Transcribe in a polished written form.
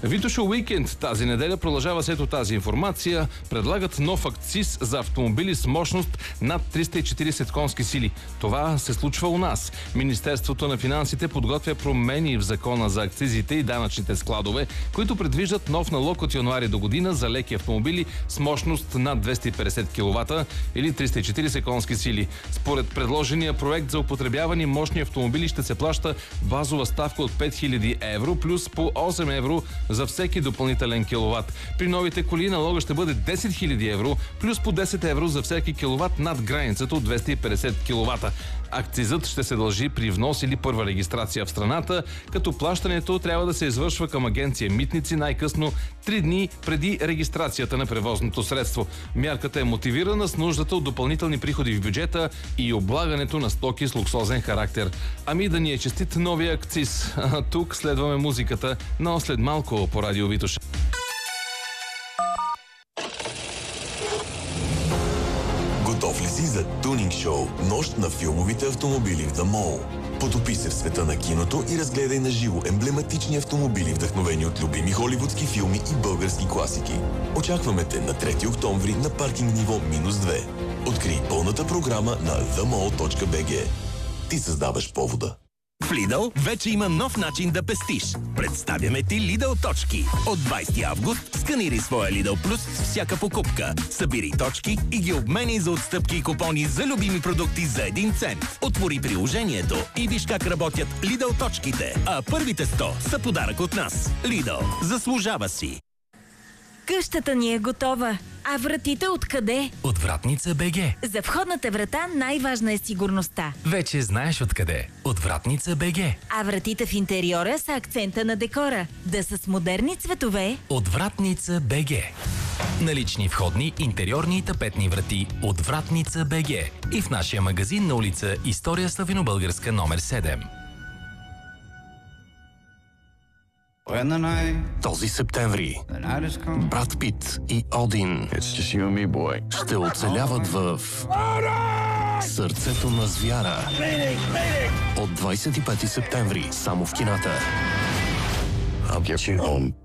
Витоша Уикенд тази неделя продължава след тази информация. Предлагат нов акциз за автомобили с мощност над 340 конски сили. Това се случва у нас. Министерството на финансите подготвя промени в закона за акцизите и данъчните складове, които предвиждат нов налог от януари до година за леки автомобили с мощност над 250 кВт или 340 конски сили. Според предложения проект за употребявани мощни автомобили ще се плаща базова ставка от 5000 евро плюс по 8 евро за всеки допълнителен киловат. При новите коли налога ще бъде 10 000 евро плюс по 10 евро за всеки киловат над границата от 250 кВт. Акцизът ще се дължи при внос или първа регистрация в страната, като плащането трябва да се извършва към агенция Митници най-късно 3 дни преди регистрацията на превозното средство. Мярката е мотивирана с нуждата от допълнителни приходи в бюджета и облагането на стоки с луксозен характер. Ами да ни е честит новия акциз. Тук следваме музиката, но след малко по Радио Витоша. Готов ли си за тунинг шоу Нощ на филмовите автомобили в The Mall? Потопи се в света на киното и разгледай на живо емблематични автомобили, вдъхновени от любими холивудски филми и български класики. Очакваме те на 3 октомври на паркинг ниво -2. Открий пълната програма на themall.bg. Ти създаваш повода. В Lidl вече има нов начин да пестиш. Представяме ти Lidl точки. От 20 август сканирай своя Lidl Plus с всяка покупка. Събирай точки и ги обменяй за отстъпки и купони за любими продукти за 1 цент. Отвори приложението и виж как работят Lidl точките. А първите 100 са подарък от нас. Lidl заслужава си. Къщата ни е готова. А вратите откъде? От Вратница БГ. За входната врата най-важна е сигурността. Вече знаеш откъде. От Вратница БГ. А вратите в интериора са акцента на декора. Да са с модерни цветове. От Вратница БГ. Налични входни, интериорни и тапетни врати от Вратница БГ. И в нашия магазин на улица История Славянобългарска номер 7. Този септември Брат Пит и Один ще оцеляват в Сърцето на звяра. От 25 септември само в кината.